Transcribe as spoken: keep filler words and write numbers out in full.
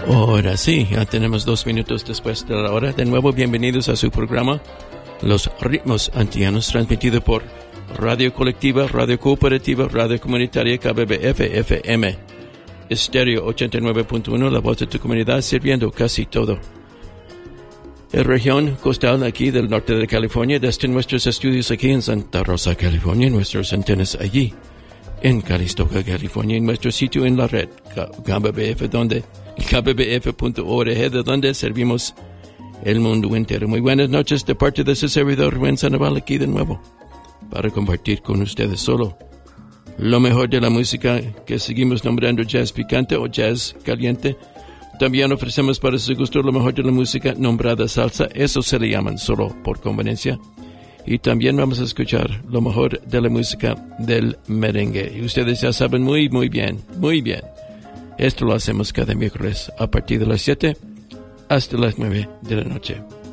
Ahora sí, ya tenemos dos minutos después de la hora. De nuevo, bienvenidos a su programa Los Ritmos Antillanos, transmitido por Radio Colectiva, Radio Cooperativa, Radio Comunitaria K B B F F M, Estéreo ochenta y nueve punto uno, la voz de tu comunidad, sirviendo casi todo la región costal aquí del norte de California, desde nuestros estudios aquí en Santa Rosa, California, nuestros antenas allí en Calistoga, California, en nuestro sitio en la red K B B F, donde K B B F punto org, de donde servimos el mundo entero. Muy buenas noches de parte de su servidor Rubén Sandoval, aquí de nuevo para compartir con ustedes solo lo mejor de la música que seguimos nombrando jazz picante o jazz caliente. También ofrecemos para su gusto lo mejor de la música nombrada salsa, eso se le llaman solo por conveniencia. Y también vamos a escuchar lo mejor de la música del merengue. Y ustedes ya saben muy, muy bien, muy bien. Esto lo hacemos cada miércoles a partir de las siete hasta las nueve de la noche.